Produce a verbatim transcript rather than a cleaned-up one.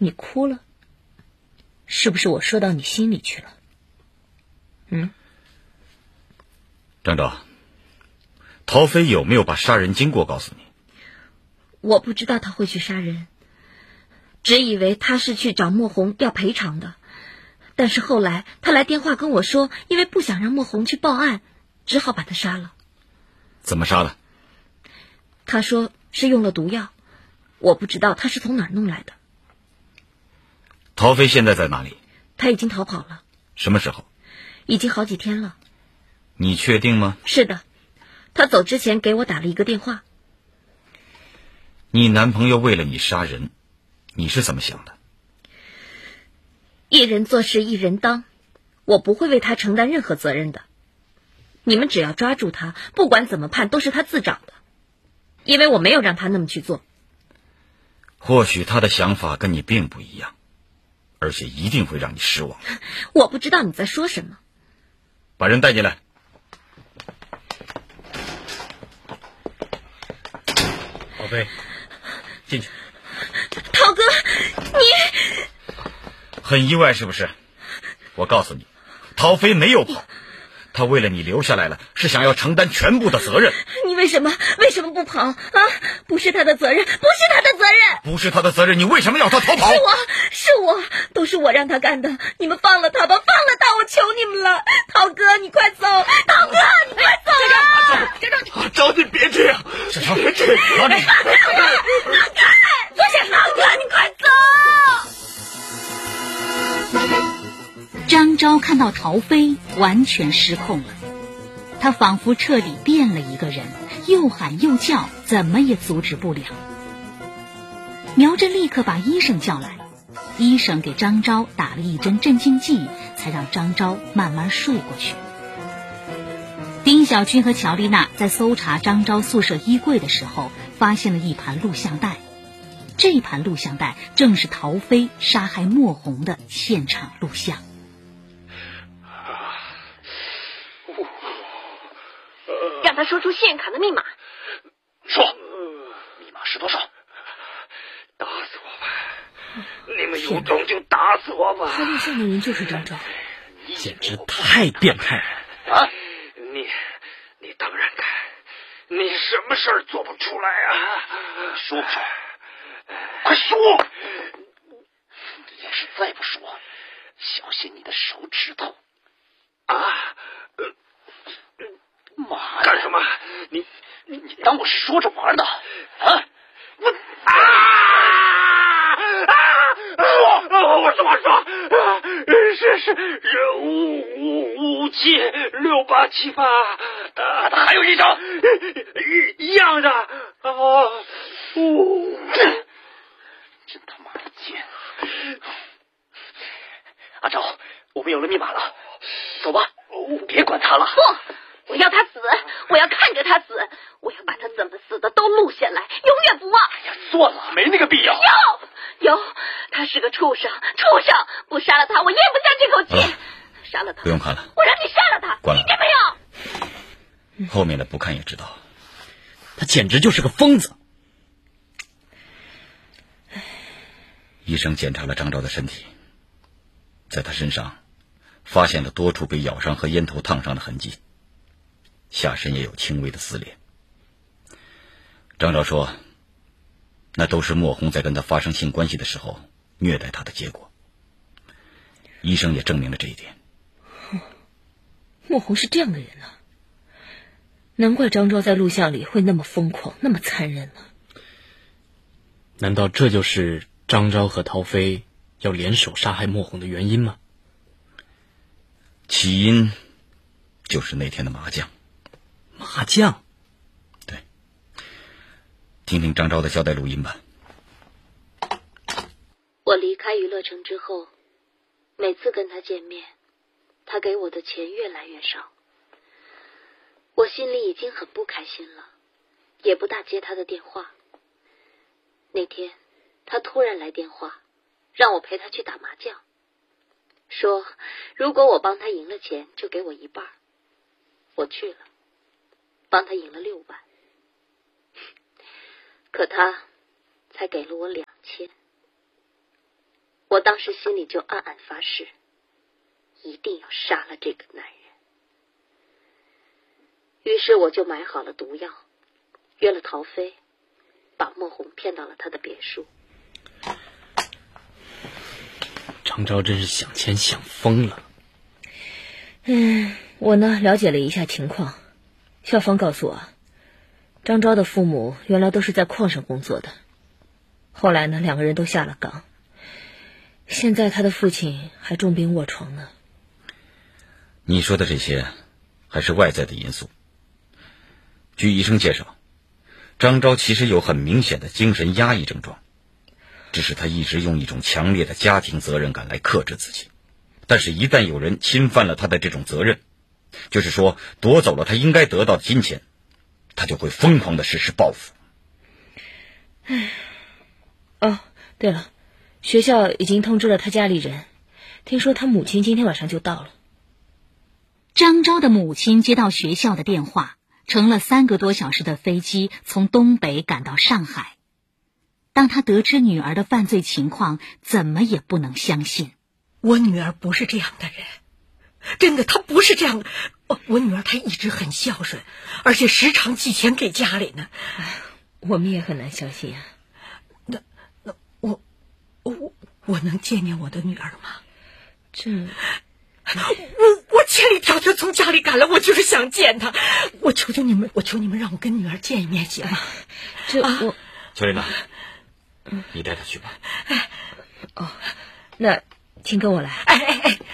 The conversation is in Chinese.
你哭了？是不是我说到你心里去了？嗯？ 张昭，陶飞有没有把杀人经过告诉你？ 我不知道他会去杀人，只以为他是去找莫红要赔偿的。但是后来他来电话跟我说，因为不想让莫红去报案，只好把他杀了。 怎么杀的？ 他说是用了毒药，我不知道他是从哪儿弄来的。 陶飞现在在哪里？ 他已经逃跑了。 什么时候？ 已经好几天了。 你确定吗？ 是的，他走之前给我打了一个电话。 你男朋友为了你杀人，你是怎么想的？ 一人做事一人当，我不会为他承担任何责任的。你们只要抓住他，不管怎么判都是他自找的，因为我没有让他那么去做。 或许他的想法跟你并不一样，而且一定会让你失望。 我不知道你在说什么。 把人带进来。 宝贝，进去。 涛哥，你很意外是不是？我告诉你，陶飞没有跑，他为了你留下来了，是想要承担全部的责任。 你为什么为什么不跑啊？不是他的责任，不是他的责任， 不是他的责任，你为什么要他逃跑？ 是我是我都是我让他干的，你们放了他吧，放了他，我求你们了。涛哥你快走，涛哥你快走啊！ 家长，招你别这样， 小超别这样，老李， 放开我，放开，不是涛哥你快走。 张昭看到陶飞完全失控了，他仿佛彻底变了一个人，又喊又叫，怎么也阻止不了。苗振立刻把医生叫来，医生给张昭打了一针镇静剂，才让张昭慢慢睡过去。丁小军和乔丽娜在搜查张昭宿舍衣柜的时候，发现了一盘录像带，这盘录像带正是陶飞杀害莫红的现场录像。 让他说出信用卡的密码。 说，密码是多少？打死我吧！你们有种就打死我吧！ 拍录像的人就是张昭， 简直太变态了！啊，你你当然敢，你什么事儿做不出来啊？说不说？快说！要是再不说，小心你的手指头！啊！呃妈，干什么？你你你当我是说着玩的啊？我啊啊！说，我说我说，啊、是是五五五七六八七八，啊，还有一张一一样的啊！呜、哦，真他妈的贱！阿昭，我们有了密码了，走吧，别管他了。 不。我要他死，我要看着他死，我要把他怎么死的都录下来，永远不忘。 哎呀，算了，没那个必要。 有有，他是个畜生，畜生！不杀了他，我咽不下这口气。 啊、 杀了他， 不用看了， 我让你杀了他， 关了。 听见没有？ 后面的不看也知道， 他简直就是个疯子。 医生检查了张昭的身体，在他身上发现了多处被咬伤和烟头烫伤的痕迹。下身也有轻微的撕裂。张昭说，那都是莫红在跟他发生性关系的时候虐待他的结果。医生也证明了这一点。 莫红是这样的人啊，难怪张昭在录像里会那么疯狂，那么残忍呢、啊。 难道这就是张昭和陶飞要联手杀害莫红的原因吗？ 起因就是那天的麻将。 麻将？ 对，听听张昭的交代录音吧。 我离开娱乐城之后，每次跟他见面，他给我的钱越来越少，我心里已经很不开心了，也不大接他的电话。那天他突然来电话，让我陪他去打麻将，说如果我帮他赢了钱，就给我一半。我去了，帮他赢了六万，可他才给了我两千。 我当时心里就暗暗发誓，一定要杀了这个男人。于是我就买好了毒药，约了陶飞，把莫红骗到了他的别墅。 张昭真是想钱想疯了。 嗯，我呢了解了一下情况，校方告诉我，张昭的父母原来都是在矿上工作的，后来呢两个人都下了岗，现在他的父亲还重病卧床呢。 你说的这些还是外在的因素。据医生介绍，张昭其实有很明显的精神压抑症状，只是他一直用一种强烈的家庭责任感来克制自己，但是一旦有人侵犯了他的这种责任，就是说夺走了他应该得到的金钱，他就会疯狂的实施报复。 唉，哦，对了，学校已经通知了他家里人，听说他母亲今天晚上就到了。 张昭的母亲接到学校的电话，乘了三个多小时的飞机从东北赶到上海。当他得知女儿的犯罪情况，怎么也不能相信。 我女儿不是这样的人，真的，她不是这样的。我我女儿她一直很孝顺，而且时常寄钱给家里呢。 我们也很难相信啊。 那那我我我能见见我的女儿吗？ 这我我千里迢迢从家里赶来，我就是想见她。我求求你们，我求你们让我跟女儿见一面行吗？ 这啊、 我秋琳娜，你带她去吧。 哦，那请跟我来。 哎哎哎，